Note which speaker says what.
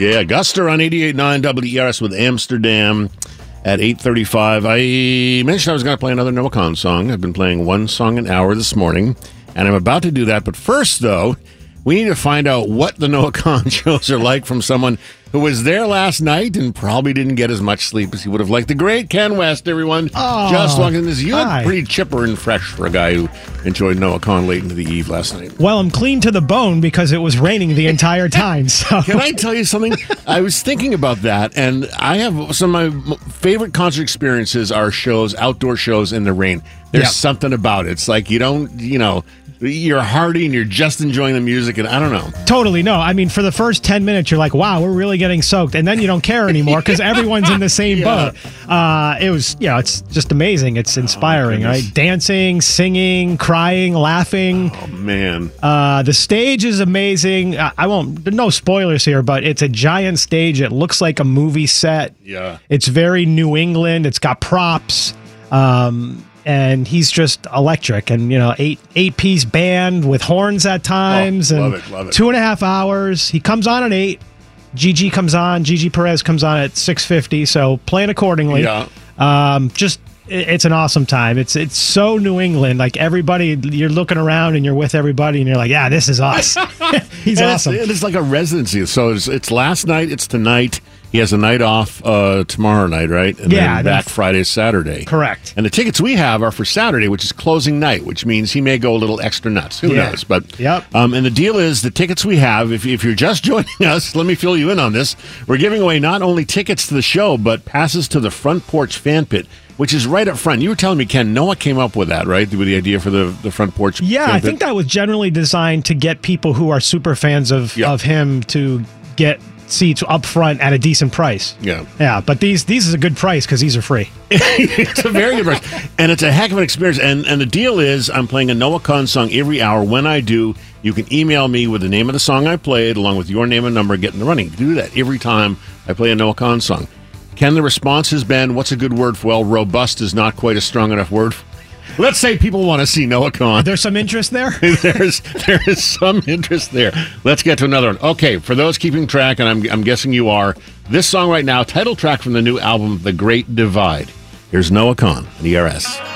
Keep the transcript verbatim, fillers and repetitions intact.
Speaker 1: Yeah, Guster on eighty-eight point nine W E R S with Amsterdam at eight thirty-five. I mentioned I was going to play another Noah Kahan song. I've been playing one song an hour this morning, and I'm about to do that. But first, though, we need to find out what the Noah Kahan shows are like from someone who was there last night and probably didn't get as much sleep as he would have liked. The great Ken West, everyone.
Speaker 2: Oh,
Speaker 1: just walking this. You
Speaker 2: hi.
Speaker 1: look pretty chipper and fresh for a guy who enjoyed Noah Kahan late into the eve last night.
Speaker 2: Well, I'm clean to the bone because it was raining the entire time. So
Speaker 1: Can I tell you something? I was thinking about that, and I have some of my favorite concert experiences are shows, outdoor shows in the rain. There's
Speaker 2: Yep.
Speaker 1: something about it. It's like you don't, you know, you're hardy and you're just enjoying the music, and I don't know.
Speaker 2: Totally. No, I mean, for the first ten minutes, you're like, wow, we're really getting soaked. And then you don't care anymore because everyone's in the same
Speaker 1: Yeah.
Speaker 2: boat. Uh, it was, you know, it's just amazing. It's inspiring,
Speaker 1: Oh,
Speaker 2: right? Dancing, singing, crying, laughing.
Speaker 1: Oh, man.
Speaker 2: Uh, the stage is amazing. I, I won't, no spoilers here, but it's a giant stage. It looks like a movie set.
Speaker 1: Yeah.
Speaker 2: It's very New England. It's got props. Um, and he's just electric, and you know, eight eight piece band with horns at times,
Speaker 1: Oh, love
Speaker 2: and
Speaker 1: it, love it.
Speaker 2: two and a half hours. He comes on at eight. Gigi comes on. Gigi Perez comes on at six fifty. So plan accordingly.
Speaker 1: Yeah.
Speaker 2: Um, just it- it's an awesome time. It's it's so New England. Like everybody, you're looking around and you're with everybody, and you're like, yeah, this is us. He's
Speaker 1: And
Speaker 2: awesome.
Speaker 1: It's, it's like a residency. So it's, it's last night, it's tonight. He has a night off uh, tomorrow night, right? And
Speaker 2: Yeah,
Speaker 1: then
Speaker 2: then-
Speaker 1: back Friday, Saturday.
Speaker 2: Correct.
Speaker 1: And the tickets we have are for Saturday, which is closing night, which means he may go a little extra nuts. Who
Speaker 2: Yeah.
Speaker 1: knows? But
Speaker 2: Yep.
Speaker 1: um, and the deal is the tickets we have, if, if you're just joining us, let me fill you in on this. We're giving away not only tickets to the show, but passes to the Front Porch Fan Pit, which is right up front. You were telling me, Ken, Noah came up with that, right? With the idea for the, the Front Porch
Speaker 2: Yeah,
Speaker 1: Fan
Speaker 2: I
Speaker 1: Pit?
Speaker 2: think that was generally designed to get people who are super fans of,
Speaker 1: Yeah.
Speaker 2: of him to get seats up front at a decent price.
Speaker 1: Yeah.
Speaker 2: Yeah, but these these is a good price because these are free.
Speaker 1: It's a very good price. And it's a heck of an experience. And and the deal is I'm playing a Noah Kahan song every hour. When I do, you can email me with the name of the song I played, along with your name and number, get in the running. Do that every time I play a Noah Kahan song. Ken, the response has been, what's a good word for, well, robust is not quite a strong enough word. Let's say people want to see Noah Kahan.
Speaker 2: There's some interest there.
Speaker 1: There's there is some interest there. Let's get to another one. Okay, for those keeping track, and I'm I'm guessing you are, this song right now, title track from the new album, The Great Divide. Here's Noah Kahan on E R S.